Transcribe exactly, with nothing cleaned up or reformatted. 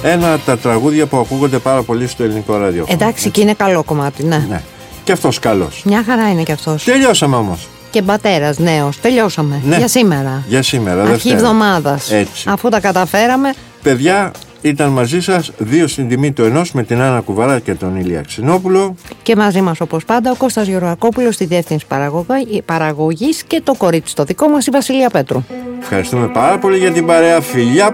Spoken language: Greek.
Ένα από τα τραγούδια που ακούγονται πάρα πολύ στο ελληνικό ραδιόφωνο. Εντάξει, και είναι καλό κομμάτι, ναι. Ναι. Και αυτός καλός. Μια χαρά είναι και αυτός. Τελειώσαμε όμως. Και πατέρας νέος. Τελειώσαμε. Ναι. Για σήμερα. Για σήμερα. Αρχή εβδομάδας. Έτσι. Αφού τα καταφέραμε. Παιδιά, ήταν μαζί σας δύο στην τιμή του ενός με την Άννα Κουβαρά και τον Ηλία Ξινόπουλο. Και μαζί μας όπως πάντα ο Κώστας Γεωργακόπουλος στη διεύθυνση παραγωγής και το κορίτσι το δικό μας η Βασιλεία Πέτρου. Ευχαριστούμε πάρα πολύ για την παρέα. Φιλιά.